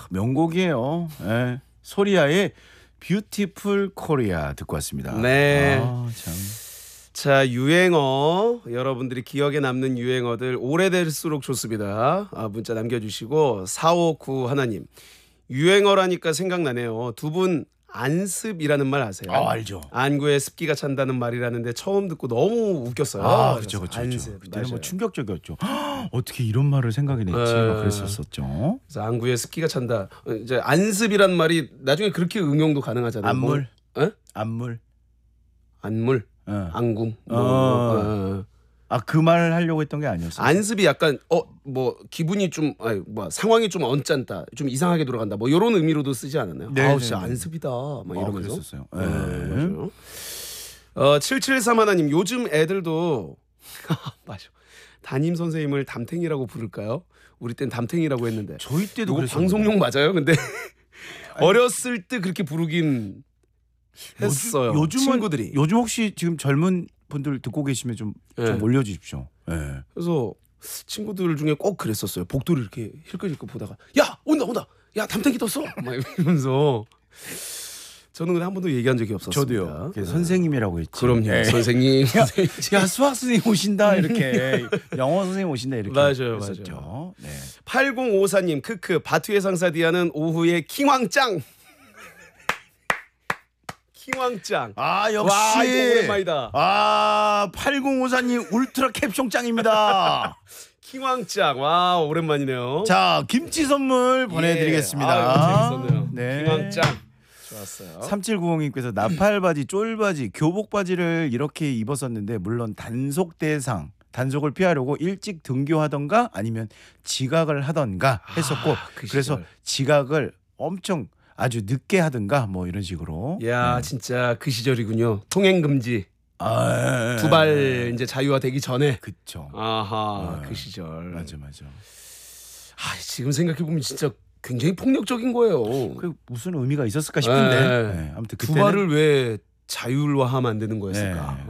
명곡이에요. 예. 소리아의 뷰티풀 코리아 듣고 왔습니다. 네. 참. 자, 유행어 여러분들이 기억에 남는 유행어들 오래될수록 좋습니다. 문자 남겨주시고 459 하나님 유행어라니까 생각나네요. 두 분 안습이라는 말 아세요? 알죠. 안구에 습기가 찬다는 말이라는데 처음 듣고 너무 웃겼어요. 그렇죠. 안습. 그때는 뭐 맞아요. 충격적이었죠. 어떻게 이런 말을 생각이 냈지? 막 그랬었었죠. 그래서 안구에 습기가 찬다. 이제 안습이란 말이 나중에 그렇게 응용도 가능하잖아요. 안물. 뭐, 안물. 안물. 안궁. 그 말을 하려고 했던 게 아니었어요. 안습이 약간 뭐 기분이 좀 상황이 좀 언짢다, 좀 이상하게 돌아간다, 뭐 이런 의미로도 쓰지 않았나요? 네, 진짜 네. 안습이다, 막 이러면서. 그랬었어요. 맞아요. 773 하나님 요즘 애들도 맞아. 담임 선생님을 담탱이라고 부를까요? 우리 땐 담탱이라고 했는데. 저희 때도 이거 그랬었는데. 방송용 맞아요? 근데 어렸을 때 그렇게 부르긴 했어요. 친구들이. 요즘 혹시 지금 젊은 분들 듣고 계시면 좀 올려주십시오. 네. 그래서 친구들 중에 꼭 그랬었어요. 복도를 이렇게 힐끗힐끗 보다가 야 온다 야 담탱이 떴어 막 이러면서 저는 근데 한 번도 얘기한 적이 없었습니다. 저도요. 그래서 선생님이라고 했지. 그럼요. 선생님. 야 수학 선생님 오신다 이렇게 영어 선생님 오신다 이렇게 맞아요. 했었죠. 네. 8054님 크크 바투의 상사 디아는 오후에 킹왕짱. 킹왕짱. 역시. 와, 이거 오랜만이다. 8054님 울트라 캡숑 짱입니다. 킹왕짱. 와, 오랜만이네요. 자, 김치 선물 보내드리겠습니다. 재밌었네요. 네. 킹왕짱. 좋았어요. 3790님께서 나팔바지, 쫄바지, 교복바지를 이렇게 입었었는데 물론 단속을 피하려고 일찍 등교하던가 아니면 지각을 하던가 했었고 그래서 지각을 엄청 아주 늦게 하든가 뭐 이런 식으로. 야, 진짜 그 시절이군요. 통행 금지. 두 발 이제 자유화되기 전에. 그쵸. 그 시절. 맞아. 지금 생각해 보면 진짜 굉장히 폭력적인 거예요. 그 무슨 의미가 있었을까 싶은데. 네, 아무튼 두 그때는 발을 왜 자율화하면 안 되는 거였을까?